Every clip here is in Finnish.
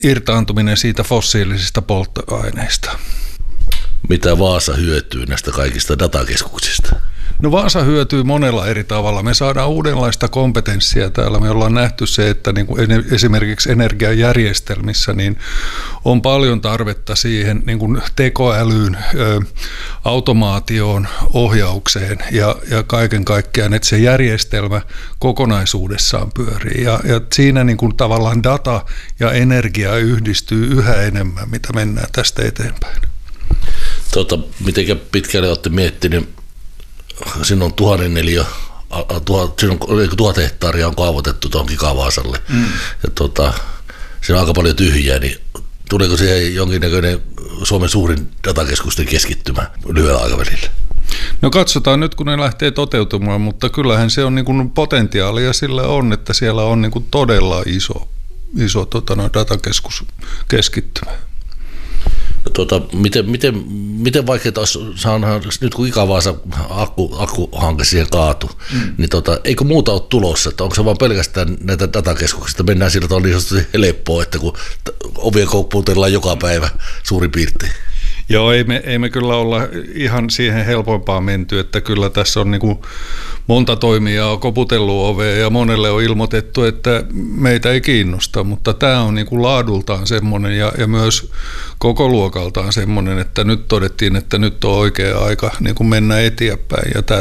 irtaantuminen siitä fossiilisista polttoaineista. Mitä Vaasa hyötyy näistä kaikista datakeskuksista? No Vaasa hyötyy monella eri tavalla. Me saadaan uudenlaista kompetenssia täällä. Me ollaan nähty se, että niin kuin esimerkiksi energiajärjestelmissä niin on paljon tarvetta siihen niin kuin tekoälyyn, automaatioon, ohjaukseen ja kaiken kaikkiaan, että se järjestelmä kokonaisuudessaan pyörii. Ja siinä niin kuin tavallaan data ja energia yhdistyy yhä enemmän, mitä mennään tästä eteenpäin. Miten pitkälle olette miettinyt? Siinä on 1000 neliö, siinä on 1000 hehtaaria on kaavoitettu tuon Gigavaasalle. Ja siinä on aika paljon tyhjää, niin tuleeko siihen jonkinnäköinen Suomen suurin datakeskusten keskittymä lyhyellä aikavälillä? No katsotaan nyt, kun ne lähtee toteutumaan, mutta kyllähän se on niin kuin potentiaalia sillä on, että siellä on niin kuin todella iso datakeskuskeskittymä. Miten vaikeaa olisi saada, nyt kun Gigavaasa akkuhanke siihen kaatui, niin eikö muuta ole tulossa, että onko se vaan pelkästään näitä datakeskuksista, mennään sillä tavalla niin sanotusti helppoa, että kun ovien koukpuutellaan joka päivä suurin piirtein. Joo, ei me kyllä olla ihan siihen helpompaan menty, että kyllä tässä on niin kuin monta toimijaa koputellut ovea ja monelle on ilmoitettu, että meitä ei kiinnosta, mutta tämä on niin kuin laadultaan semmoinen ja myös koko luokaltaan semmoinen, että nyt todettiin, että nyt on oikea aika niin kuin mennä eteenpäin ja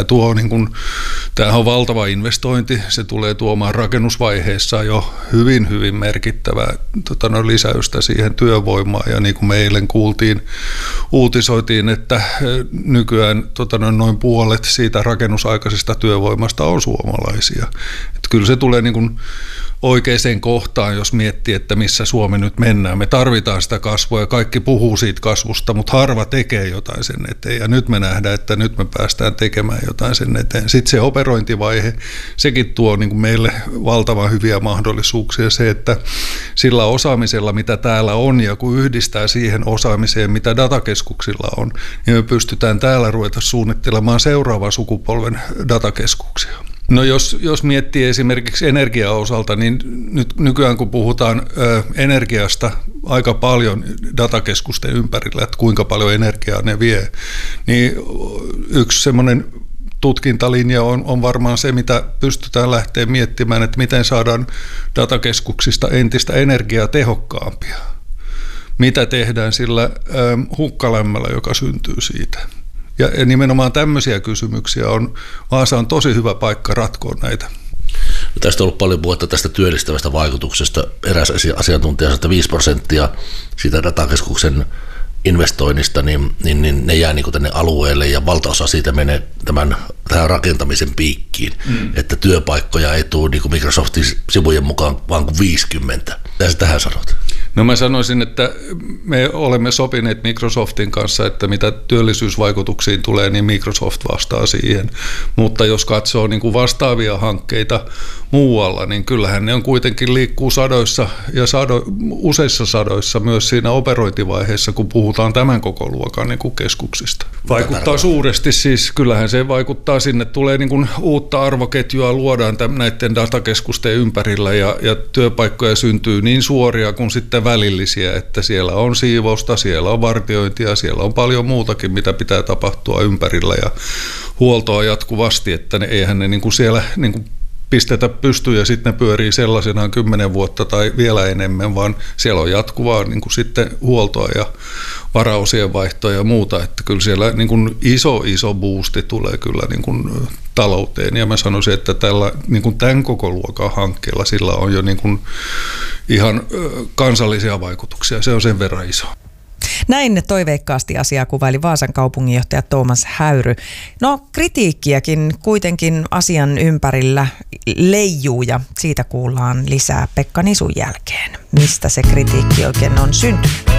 tämähän on valtava investointi, se tulee tuomaan rakennusvaiheessa jo hyvin merkittävää lisäystä siihen työvoimaan ja niin kuin me eilen uutisoitiin, että nykyään noin puolet siitä rakennusaikaisesta työvoimasta on suomalaisia. Että kyllä se tulee niin kuin oikeaan kohtaan, jos miettii, että missä Suomi nyt mennään. Me tarvitaan sitä kasvua ja kaikki puhuu siitä kasvusta, mutta harva tekee jotain sen eteen. Ja nyt me nähdään, että nyt me päästään tekemään jotain sen eteen. Sitten se operointivaihe, sekin tuo niin kuin meille valtavan hyviä mahdollisuuksia. Se, että sillä osaamisella, mitä täällä on, ja kun yhdistää siihen osaamiseen, mitä datakeskuksilla on, niin me pystytään täällä ruveta suunnittelemaan seuraavan sukupolven datakeskuksia. No jos miettii esimerkiksi energian osalta, niin nyt nykyään kun puhutaan energiasta aika paljon datakeskusten ympärillä, että kuinka paljon energiaa ne vie, niin yksi semmoinen tutkintalinja on varmaan se, mitä pystytään lähteä miettimään, että miten saadaan datakeskuksista entistä energiatehokkaampia. Mitä tehdään sillä hukkalämmöllä, joka syntyy siitä. Ja nimenomaan tämmöisiä kysymyksiä Vaasa on tosi hyvä paikka ratkoa näitä. No tästä on ollut paljon puhetta tästä työllistävästä vaikutuksesta. Eräs asiantuntija sanoi, että 5% siitä datakeskuksen investoinnista, niin ne jää niin tänne alueelle ja valtaosa siitä menee tähän rakentamisen piikkiin, että työpaikkoja ei tule niin kuin Microsoftin sivujen mukaan vaan kuin 50. Mitä sä tähän sanot? No mä sanoisin, että me olemme sopineet Microsoftin kanssa, että mitä työllisyysvaikutuksiin tulee, niin Microsoft vastaa siihen. Mutta jos katsoo niin kuin vastaavia hankkeita muualla, niin kyllähän ne on kuitenkin liikkuu sadoissa ja useissa sadoissa myös siinä operointivaiheessa, kun puhutaan tämän koko luokan niin kuin keskuksista. Vaikuttaa suuresti siis, kyllähän se vaikuttaa sinne, tulee niin kuin uutta arvoketjua luodaan näiden datakeskusten ympärillä ja työpaikkoja syntyy niin suoria kuin sitten välillisiä, että siellä on siivousta, siellä on vartiointia, siellä on paljon muutakin, mitä pitää tapahtua ympärillä ja huoltoa jatkuvasti, että eihän ne niin kuin siellä niin kuin pistetä pystyyn ja sitten ne pyörii sellaisenaan 10 vuotta tai vielä enemmän, vaan siellä on jatkuvaa niin kuin sitten huoltoa ja varaosien vaihtoa ja muuta, että kyllä siellä niin kuin iso boosti tulee kyllä niin kuin talouteen ja mä sanoisin, että tällä niin kuin tämän koko luokan hankkeella sillä on jo niin kuin ihan kansallisia vaikutuksia, se on sen verran iso. Näin toiveikkaasti asiaa kuvaili Vaasan kaupunginjohtaja Tuomas Häyry. No kritiikkiäkin kuitenkin asian ympärillä leijuu ja siitä kuullaan lisää Pekka Nisun jälkeen. Mistä se kritiikki oikein on syntynyt?